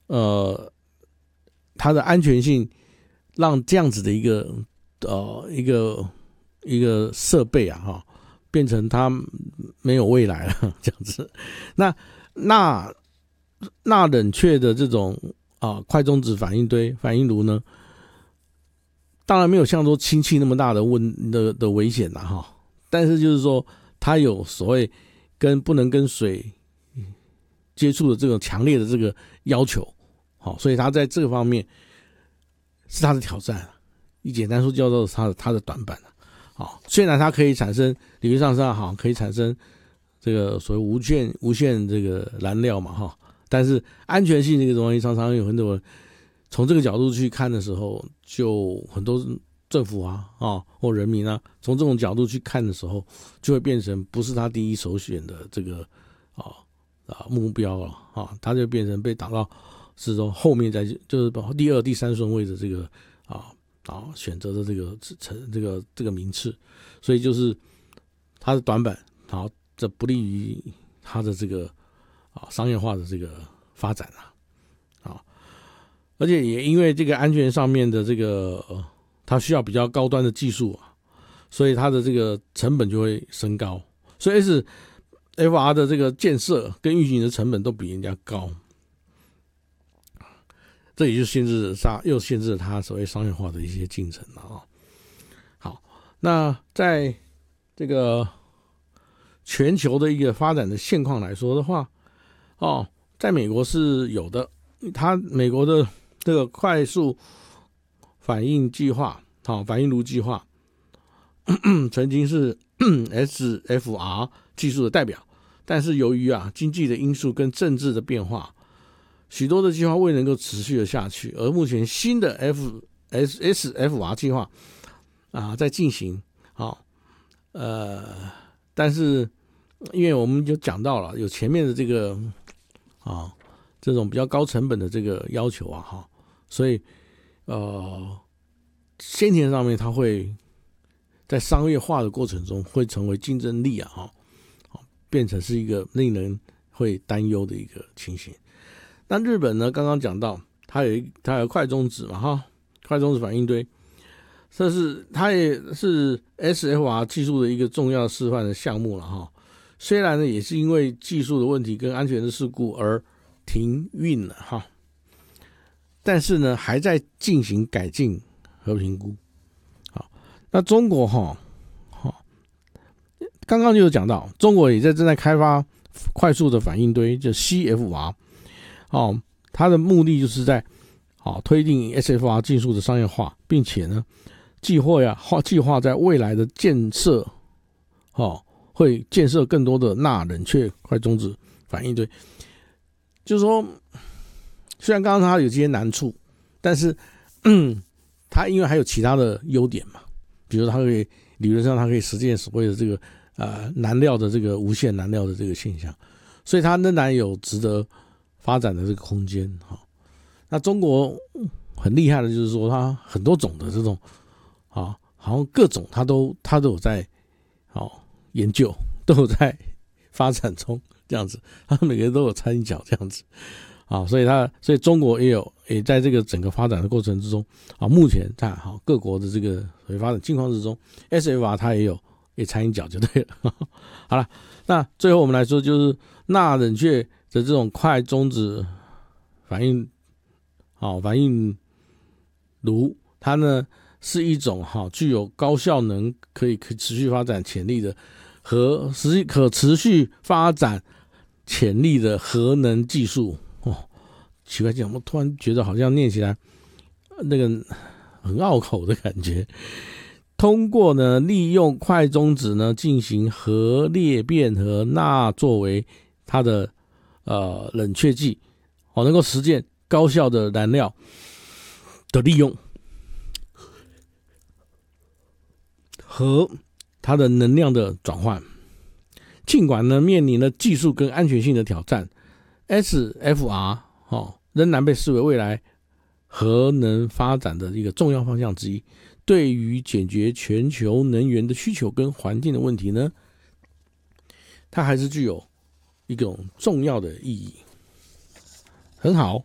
它的安全性让这样子的一个设备啊变成它没有未来了这样子。那冷却的这种快中子反应炉呢，当然没有像说氢气那么大的危险啦但是就是说它有所谓不能跟水接触的这种强烈的这个要求，所以它在这个方面是它的挑战，以简单说叫做它的短板。虽然它可以产生理论上是可以产生这个所谓无限这个燃料嘛但是安全性这个东西常常有很多人从这个角度去看的时候，就很多政府或人民从这种角度去看的时候，就会变成不是他第一首选的这个目标了他就变成被打到是说后面就是第二、第三顺位的这个选择的这个名次，所以就是它的短板，这不利于它的这个商业化的这个发展而且也因为这个安全上面的这个它需要比较高端的技术所以它的这个成本就会升高，所以SFR 的这个建设跟运行的成本都比人家高。这也就限制了它所谓商业化的一些进程了好，那在这个全球的一个发展的现况来说的话在美国是有的，美国的这个快速反应计划反应炉计划曾经是SFR 技术的代表，但是由于经济的因素跟政治的变化，许多的计划未能够持续的下去，而目前新的 SFR 计划在进行但是因为我们就讲到了有前面的这个这种比较高成本的这个要求所以先前上面它会在商业化的过程中会成为竞争力变成是一个令人会担忧的一个情形。那日本呢，刚刚讲到它有快中子嘛快中子反应堆，它也是 SFR 技术的一个重要示范的项目了虽然呢也是因为技术的问题跟安全的事故而停运了但是呢还在进行改进和评估。那中国刚刚就有讲到，中国也正在开发快速的反应堆，就 CFR它的目的就是在推进 SFR 技术的商业化，并且呢计划在未来的建设会建设更多的钠冷却快中子反应堆。就是说虽然刚刚它有这些难处，但是它因为还有其他的优点嘛，比如它可以理论上它可以实现所谓的这个燃料的这个无限燃料的这个现象，所以它仍然有值得发展的这个空间那中国很厉害的就是说它很多种的这种好像各种它都有在研究，都有在发展中这样子，它每个人都有参与角这样子所以中国也在这个整个发展的过程之中目前在各国的这个所谓发展境况之中 ，SFR 它也参与角就对了好了，那最后我们来说就是钠冷却的这种快中子反应炉，它呢是一种具有高效能可以持续发展潜力的和可持续发展潜力的核能技术奇怪，我突然觉得好像念起来那个很拗口的感觉。通过呢利用快中子呢进行核裂变和钠作为它的冷却剂能够实现高效的燃料的利用和它的能量的转换。尽管呢面临了技术跟安全性的挑战， SFR仍然被视为未来核能发展的一个重要方向之一。对于解决全球能源的需求跟环境的问题呢，它还是具有一种重要的意义。很好，